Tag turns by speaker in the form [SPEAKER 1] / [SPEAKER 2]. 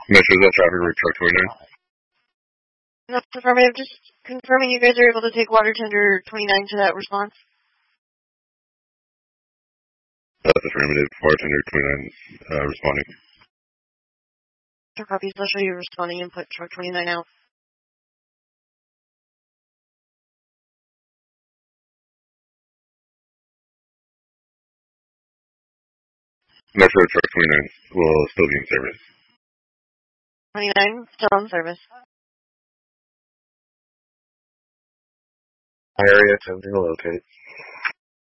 [SPEAKER 1] Metro, is that traffic route truck 29?
[SPEAKER 2] That's affirmative. Just confirming you guys are able to take water tender 29 to that response.
[SPEAKER 1] That's affirmative. Bartender 29 responding.
[SPEAKER 2] Copies. I'll show you responding and put truck 29 out.
[SPEAKER 1] Metro truck 29 will still be in service.
[SPEAKER 2] 29 still in service.
[SPEAKER 3] Area attempting to locate.